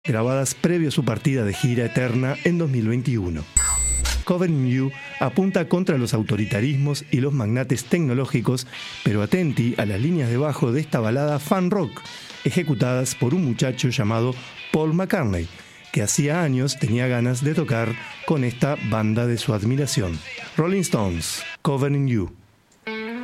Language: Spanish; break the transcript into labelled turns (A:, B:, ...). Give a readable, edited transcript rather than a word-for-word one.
A: grabadas previo a su partida de gira eterna en 2021. Cover in You apunta contra los autoritarismos y los magnates tecnológicos, pero atenti a las líneas de bajo de esta balada fan rock, ejecutadas por un muchacho llamado Paul McCartney, que hacía años tenía ganas de tocar con esta banda de su admiración. Rolling Stones, Cover in You.